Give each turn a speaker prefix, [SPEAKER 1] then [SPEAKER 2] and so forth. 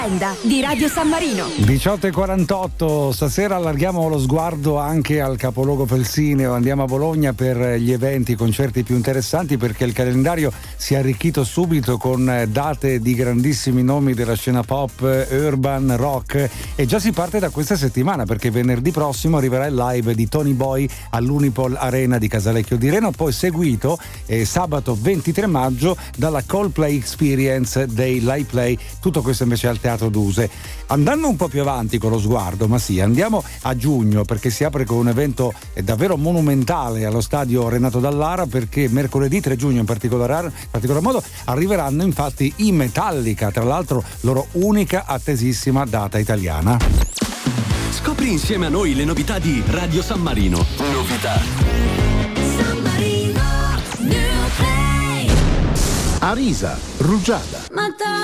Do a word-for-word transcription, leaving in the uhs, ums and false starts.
[SPEAKER 1] Di Radio San Marino.
[SPEAKER 2] diciotto e quarantotto, stasera allarghiamo lo sguardo anche al capoluogo felsineo, andiamo a Bologna per gli eventi, i concerti più interessanti, perché il calendario si è arricchito subito con date di grandissimi nomi della scena pop, urban, rock, e già si parte da questa settimana, perché venerdì prossimo arriverà il live di Tony Boy all'Unipol Arena di Casalecchio di Reno, poi seguito eh, sabato ventitré maggio dalla Coldplay Experience dei Live Play, tutto questo invece al Teatro Duse. Andando un po' più avanti con lo sguardo, ma sì, andiamo a giugno, perché si apre con un evento davvero monumentale allo stadio Renato Dallara, perché mercoledì tre giugno in particolar, in particolar modo arriveranno infatti i Metallica, tra l'altro loro unica attesissima data italiana.
[SPEAKER 3] Scopri insieme a noi le novità di Radio San Marino. Novità
[SPEAKER 4] San Marino, New Play.
[SPEAKER 5] Arisa, rugiada.
[SPEAKER 4] Ma